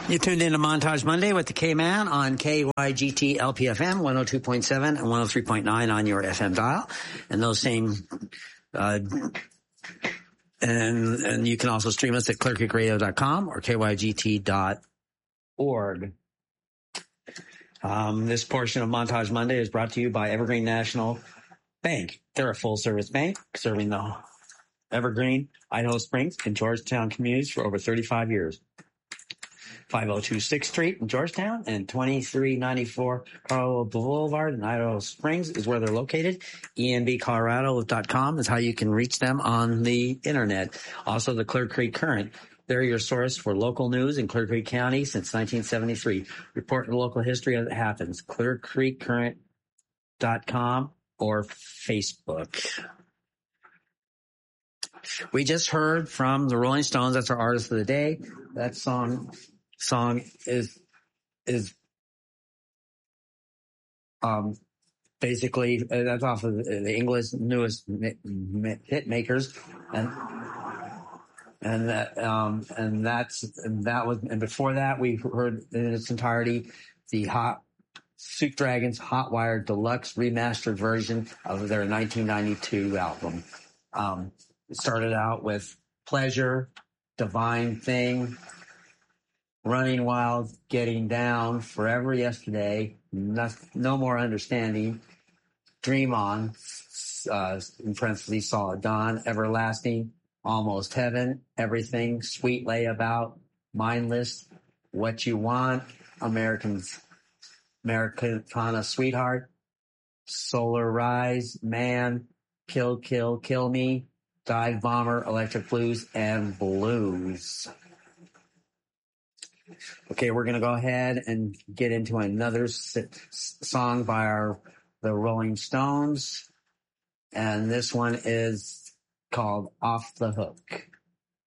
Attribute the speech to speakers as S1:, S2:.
S1: You tuned into Montage Monday with the K-Man on KYGT LPFM 102.7 and 103.9 on your FM dial. And those same, and you can also stream us at clearcreekradio.com or kygt.org. This portion of Montage Monday is brought to you by Evergreen National Bank. They're a full-service bank serving the Evergreen, Idaho Springs, and Georgetown communities for over 35 years. 502 6th Street in Georgetown and 2394 Carl Boulevard in Idaho Springs is where they're located. ENBcolorado.com is how you can reach them on the internet. Also, the Clear Creek Current. They're your source for local news in Clear Creek County since 1973. Reporting the local history as it happens. ClearCreekCurrent.com or Facebook. We just heard from the Rolling Stones. That's our artist of the day. That song is basically that's off of the English newest hit makers, and before that we heard in its entirety the Soup Dragons Hot Wired Deluxe remastered version of their 1992 album. It started out with Pleasure, Divine Thing, Running Wild, Getting Down, Forever Yesterday, No More Understanding, Dream On, in parentheses, Solid Dawn, Everlasting, Almost Heaven, Everything, Sweet Layabout, Mindless, What You Want, Americana Sweetheart, Solar Rise, Man, Kill, Kill, Kill Me, Dive Bomber, Electric Blues, and Blues. Okay, we're going to go ahead and get into another song by the Rolling Stones. And this one is called Off the Hook.